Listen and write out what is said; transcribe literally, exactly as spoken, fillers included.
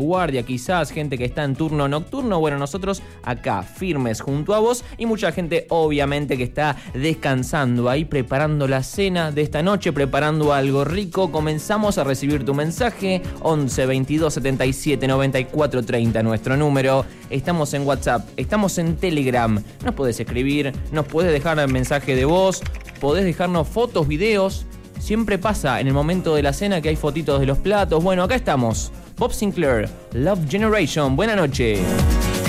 guardia, quizás gente que está en turno nocturno. Bueno, nosotros acá firmes junto a vos y mucha gente obviamente que está descansando ahí, preparando la cena de esta noche, preparando algo rico. Comenzamos a recibir tu mensaje. Once veintidós setenta y siete noventa y cuatro treinta nuestro número. Estamos en WhatsApp, estamos en Telegram. Nos podés escribir, nos podés dejar el mensaje de voz, podés dejarnos fotos, videos. Siempre pasa en el momento de la cena que hay fotitos de los platos. Bueno, acá estamos. Bob Sinclair, Love Generation. Buenas noches.